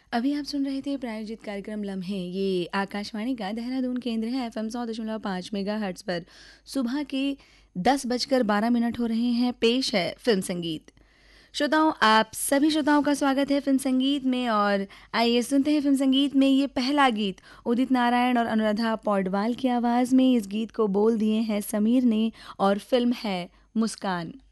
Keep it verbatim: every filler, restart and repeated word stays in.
अभी आप सुन रहे थे प्रायोजित कार्यक्रम लम्हे। ये आकाशवाणी का देहरादून केंद्र है। एफ एम सौ दशमलव पाँच मेगा हर्ट्स पर सुबह के दस बजकर बारह मिनट हो रहे हैं। पेश है फिल्म संगीत। श्रोताओं, आप सभी श्रोताओं का स्वागत है फिल्म संगीत में। और आइए सुनते हैं फिल्म संगीत में ये पहला गीत। उदित नारायण और अनुराधा पौडवाल की आवाज़ में इस गीत को बोल दिए हैं समीर ने और फिल्म है मुस्कान।